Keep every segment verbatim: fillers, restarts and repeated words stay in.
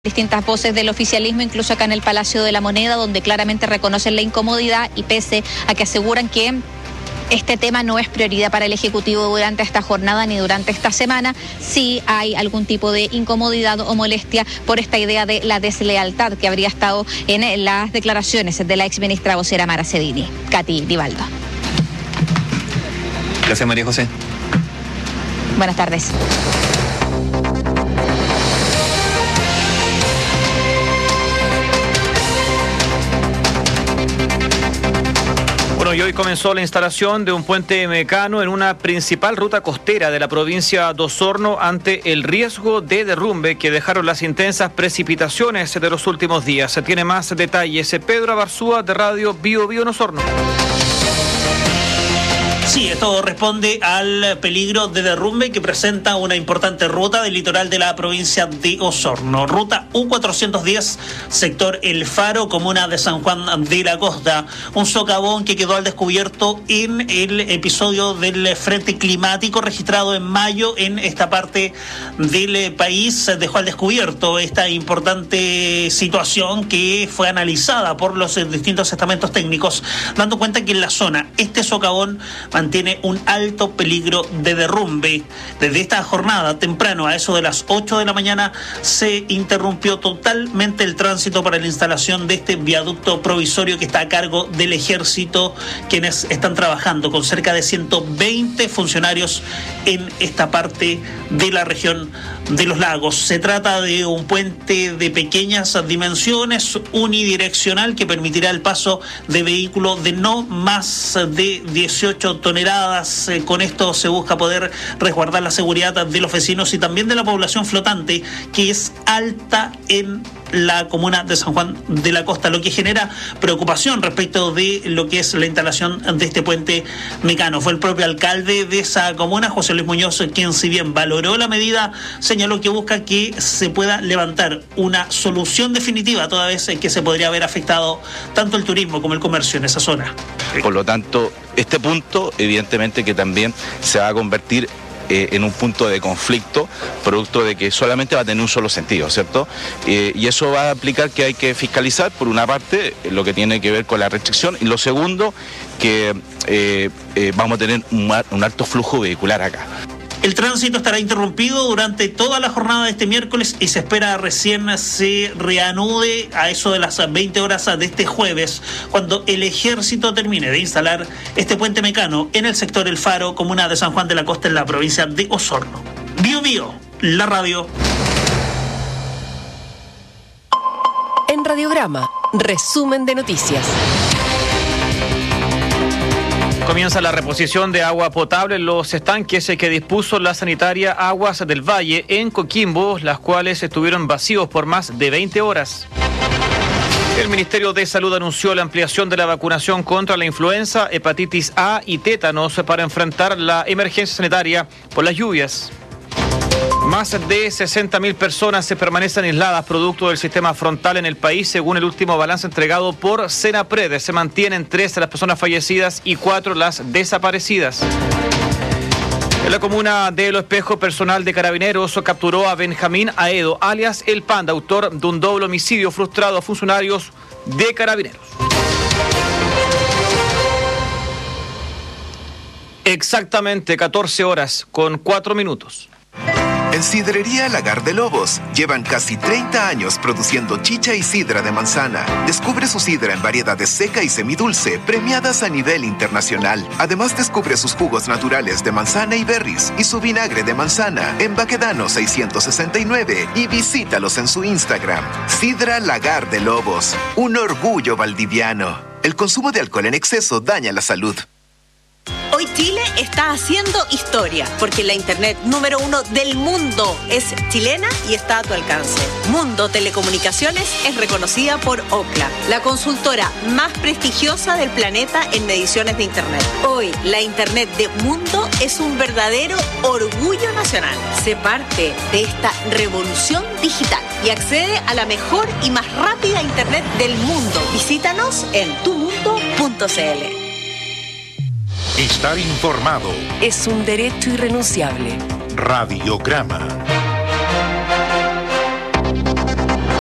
Distintas voces del oficialismo, incluso acá en el Palacio de la Moneda, donde claramente reconocen la incomodidad y pese a que aseguran que este tema no es prioridad para el Ejecutivo durante esta jornada ni durante esta semana, sí hay algún tipo de incomodidad o molestia por esta idea de la deslealtad que habría estado en las declaraciones de la exministra vocera Mara Cedini. Katy Divaldo. Gracias, María José. Buenas tardes. Bueno, y hoy comenzó la instalación de un puente mecano en una principal ruta costera de la provincia de Osorno ante el riesgo de derrumbe que dejaron las intensas precipitaciones de los últimos días. Se tiene más detalles. Pedro Abarzúa, de Radio Bio Bio en Osorno. Sí, esto responde al peligro de derrumbe que presenta una importante ruta del litoral de la provincia de Osorno. Ruta U cuatrocientos diez, sector El Faro, comuna de San Juan de la Costa. Un socavón que quedó al descubierto en el episodio del frente climático registrado en mayo en esta parte del país. Dejó al descubierto esta importante situación que fue analizada por los distintos estamentos técnicos, dando cuenta que en la zona este socavón mantiene un alto peligro de derrumbe. Desde esta jornada, temprano, a eso de las ocho de la mañana, se interrumpió totalmente el tránsito para la instalación de este viaducto provisorio que está a cargo del Ejército, quienes están trabajando con cerca de ciento veinte funcionarios en esta parte de la región de los lagos. Se trata de un puente de pequeñas dimensiones, unidireccional, que permitirá el paso de vehículos de no más de dieciocho toneladas. Eh, con esto se busca poder resguardar la seguridad de los vecinos y también de la población flotante, que es alta en la comuna de San Juan de la Costa, lo que genera preocupación respecto de lo que es la instalación de este puente mecano. Fue el propio alcalde de esa comuna, José Luis Muñoz, quien, si bien valoró la medida, señaló que busca que se pueda levantar una solución definitiva, toda vez que se podría haber afectado tanto el turismo como el comercio en esa zona. Por lo tanto, este punto evidentemente que también se va a convertir eh, en un punto de conflicto, producto de que solamente va a tener un solo sentido, ¿cierto? Eh, y eso va a implicar que hay que fiscalizar, por una parte, lo que tiene que ver con la restricción, y lo segundo, que eh, eh, vamos a tener un, un alto flujo vehicular acá. El tránsito estará interrumpido durante toda la jornada de este miércoles y se espera recién se reanude a eso de las veinte horas de este jueves, cuando el Ejército termine de instalar este puente mecano en el sector El Faro, comuna de San Juan de la Costa, en la provincia de Osorno. Bio Bio, la radio. En Radiograma, resumen de noticias. Comienza la reposición de agua potable en los estanques que dispuso la sanitaria Aguas del Valle en Coquimbo, las cuales estuvieron vacíos por más de veinte horas. El Ministerio de Salud anunció la ampliación de la vacunación contra la influenza, hepatitis A y tétanos para enfrentar la emergencia sanitaria por las lluvias. Más de sesenta mil personas se permanecen aisladas producto del sistema frontal en el país, según el último balance entregado por Senapred. Se mantienen tres las personas fallecidas y cuatro las desaparecidas. En la comuna de Lo Espejo, personal de Carabineros capturó a Benjamín Aedo, alias El Panda, autor de un doble homicidio frustrado a funcionarios de Carabineros. Exactamente catorce horas con cuatro minutos. En Sidrería Lagar de Lobos llevan casi treinta años produciendo chicha y sidra de manzana. Descubre su sidra en variedades seca y semidulce, premiadas a nivel internacional. Además, descubre sus jugos naturales de manzana y berries y su vinagre de manzana en Baquedano seiscientos sesenta y nueve y visítalos en su Instagram. Sidra Lagar de Lobos, un orgullo valdiviano. El consumo de alcohol en exceso daña la salud. Hoy Chile está haciendo historia, porque la internet número uno del mundo es chilena y está a tu alcance. Mundo Telecomunicaciones es reconocida por Ookla, la consultora más prestigiosa del planeta en mediciones de internet. Hoy, la internet de Mundo es un verdadero orgullo nacional. Sé parte de esta revolución digital y accede a la mejor y más rápida internet del mundo. Visítanos en tu mundo punto c l. Estar informado es un derecho irrenunciable. Radiograma.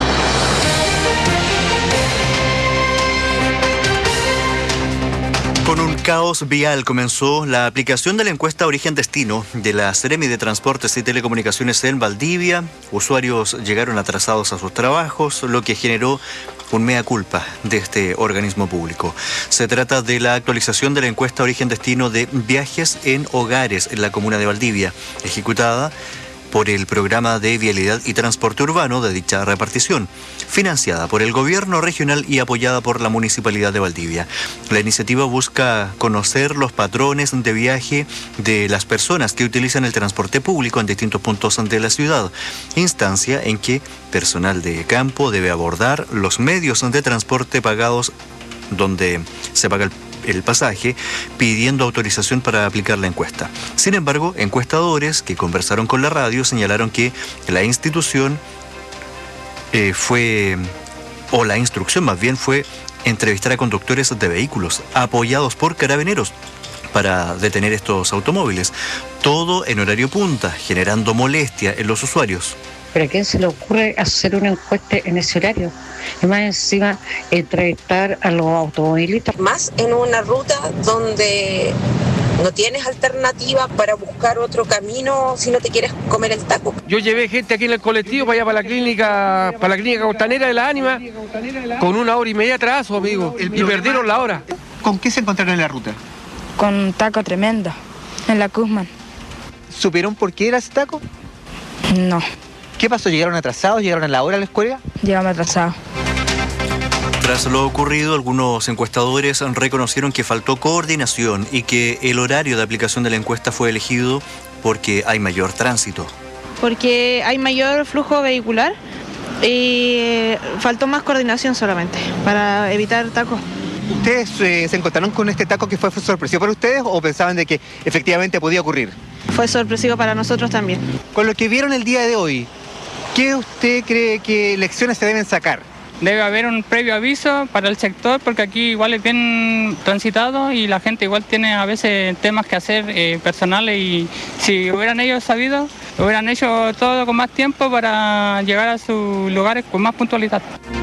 caos vial comenzó la aplicación de la encuesta Origen-Destino de la Seremi de Transportes y Telecomunicaciones en Valdivia. Usuarios llegaron atrasados a sus trabajos, lo que generó un mea culpa de este organismo público. Se trata de la actualización de la encuesta Origen-Destino de viajes en hogares en la comuna de Valdivia, ejecutada por el Programa de Vialidad y Transporte Urbano de dicha repartición, financiada por el Gobierno regional y apoyada por la Municipalidad de Valdivia. La iniciativa busca conocer los patrones de viaje de las personas que utilizan el transporte público en distintos puntos de la ciudad, instancia en que personal de campo debe abordar los medios de transporte pagados donde se paga el el pasaje, pidiendo autorización para aplicar la encuesta. Sin embargo, encuestadores que conversaron con la radio señalaron que la institución eh, fue, o la instrucción más bien fue entrevistar a conductores de vehículos apoyados por carabineros para detener estos automóviles, todo en horario punta, generando molestia en los usuarios. ¿Pero a quién se le ocurre hacer una encuesta en ese horario? Y más encima, entrevistar a los automovilistas. Más en una ruta donde no tienes alternativa para buscar otro camino si no te quieres comer el taco. Yo llevé gente aquí en el colectivo para allá para la clínica, para la clínica costanera de la Ánima, con una hora y media atraso, amigo, y perdieron la hora. ¿Con qué se encontraron en la ruta? Con un taco tremendo, en la Kuzman. ¿Supieron por qué era ese taco? No. ¿Qué pasó? ¿Llegaron atrasados? ¿Llegaron a la hora a la escuela? Llegamos atrasados. Tras lo ocurrido, algunos encuestadores reconocieron que faltó coordinación y que el horario de aplicación de la encuesta fue elegido porque hay mayor tránsito. Porque hay mayor flujo vehicular y faltó más coordinación solamente para evitar tacos. ¿Ustedes eh, se encontraron con este taco que fue sorpresivo para ustedes o pensaban de que efectivamente podía ocurrir? Fue sorpresivo para nosotros también. Con lo que vieron el día de hoy, ¿qué usted cree que lecciones se deben sacar? Debe haber un previo aviso para el sector porque aquí igual es bien transitado y la gente igual tiene a veces temas que hacer eh, personales y si hubieran ellos sabido, hubieran hecho todo con más tiempo para llegar a sus lugares con más puntualidad.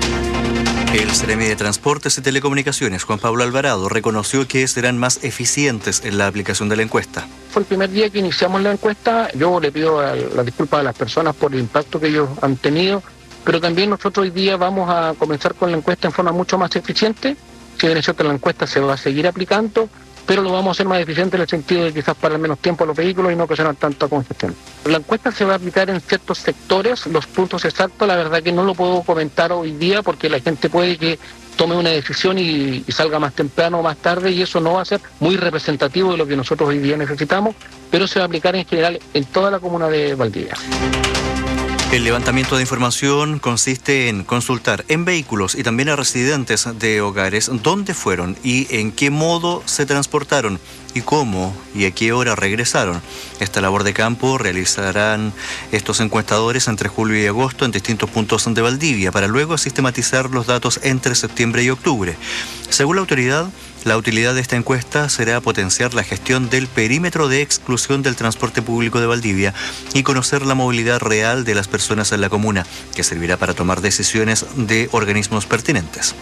El Seremi de Transportes y Telecomunicaciones, Juan Pablo Alvarado, reconoció que serán más eficientes en la aplicación de la encuesta. Fue el primer día que iniciamos la encuesta. Yo le pido la disculpa a las personas por el impacto que ellos han tenido, pero también nosotros hoy día vamos a comenzar con la encuesta en forma mucho más eficiente. Si bien es cierto que la encuesta se va a seguir aplicando, pero lo vamos a hacer más eficiente en el sentido de quizás para menos tiempo a los vehículos y no ocasionar tanta congestión. La encuesta se va a aplicar en ciertos sectores, los puntos exactos, la verdad que no lo puedo comentar hoy día porque la gente puede que tome una decisión y, y salga más temprano o más tarde y eso no va a ser muy representativo de lo que nosotros hoy día necesitamos, pero se va a aplicar en general en toda la comuna de Valdivia. El levantamiento de información consiste en consultar en vehículos y también a residentes de hogares dónde fueron y en qué modo se transportaron y cómo y a qué hora regresaron. Esta labor de campo realizarán estos encuestadores entre julio y agosto en distintos puntos de Valdivia para luego sistematizar los datos entre septiembre y octubre. Según la autoridad, la utilidad de esta encuesta será potenciar la gestión del perímetro de exclusión del transporte público de Valdivia y conocer la movilidad real de las personas en la comuna, que servirá para tomar decisiones de organismos pertinentes.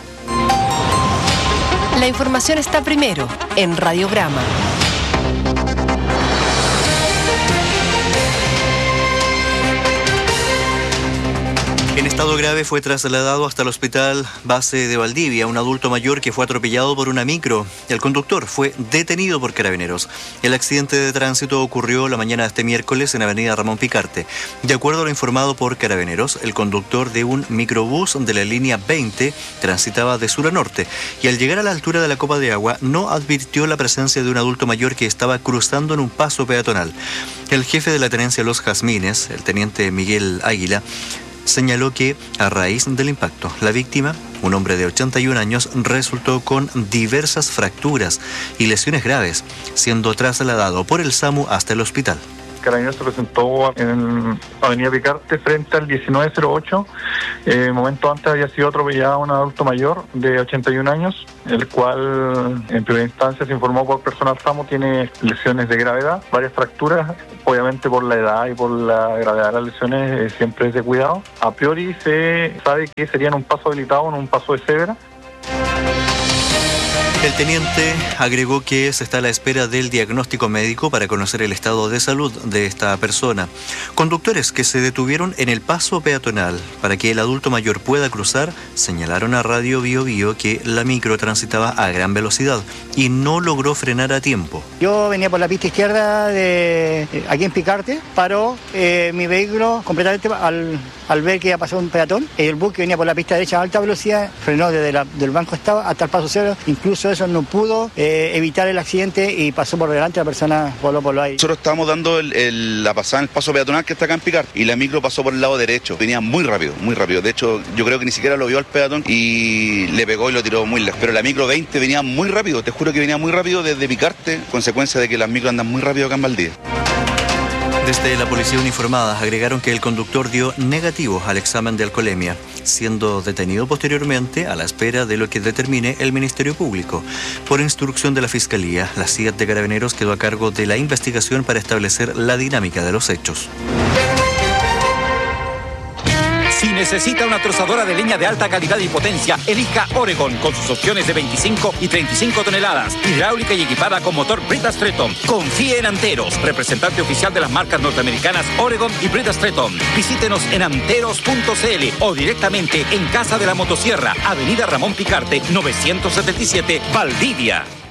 La información está primero en Radiograma. En estado grave fue trasladado hasta el hospital base de Valdivia un adulto mayor que fue atropellado por una micro. El conductor fue detenido por carabineros. El accidente de tránsito ocurrió la mañana de este miércoles en avenida Ramón Picarte. De acuerdo a lo informado por carabineros, el conductor de un microbús de la línea veinte transitaba de sur a norte y al llegar a la altura de la copa de agua no advirtió la presencia de un adulto mayor que estaba cruzando en un paso peatonal. El jefe de la tenencia Los Jazmines, el teniente Miguel Águila, señaló que a raíz del impacto, la víctima, un hombre de ochenta y un años, resultó con diversas fracturas y lesiones graves, siendo trasladado por el SAMU hasta el hospital. Carabineros se presentó en Avenida Picarte frente al diecinueve cero ocho. Eh, momento antes había sido atropellado un adulto mayor de ochenta y un años, el cual en primera instancia se informó por personal SAMU, tiene lesiones de gravedad, varias fracturas, obviamente por la edad y por la gravedad de las lesiones eh, siempre es de cuidado. A priori se sabe que sería en un paso habilitado, en un paso de cebra. El teniente agregó que se está a la espera del diagnóstico médico para conocer el estado de salud de esta persona. Conductores que se detuvieron en el paso peatonal para que el adulto mayor pueda cruzar señalaron a Radio Bio Bio que la micro transitaba a gran velocidad y no logró frenar a tiempo. Yo venía por la pista izquierda de aquí en Picarte, paró eh, mi vehículo completamente al, al ver que iba a pasar un peatón. El bus que venía por la pista derecha a alta velocidad frenó desde la, del banco estaba hasta el paso cero, incluso eso no pudo eh, evitar el accidente y pasó por delante, la persona voló por lo ahí. Nosotros estábamos dando el, el, la pasada en el paso peatonal que está acá en Picar y la micro pasó por el lado derecho, venía muy rápido, muy rápido, de hecho yo creo que ni siquiera lo vio al peatón y le pegó y lo tiró muy lejos, pero la micro veinte venía muy rápido, te juro que venía muy rápido desde Picarte, consecuencia de que las micros andan muy rápido acá en Valdivia. Desde la policía uniformada agregaron que el conductor dio negativo al examen de alcoholemia, siendo detenido posteriormente a la espera de lo que determine el Ministerio Público. Por instrucción de la Fiscalía, la C I A T de Carabineros quedó a cargo de la investigación para establecer la dinámica de los hechos. Si necesita una trozadora de leña de alta calidad y potencia, elija Oregon con sus opciones de veinticinco y treinta y cinco toneladas, hidráulica y equipada con motor Brita Stretton. Confíe en Anteros, representante oficial de las marcas norteamericanas Oregon y Brita Stretton. Visítenos en anteros punto c l o directamente en Casa de la Motosierra, Avenida Ramón Picarte, novecientos setenta y siete, Valdivia.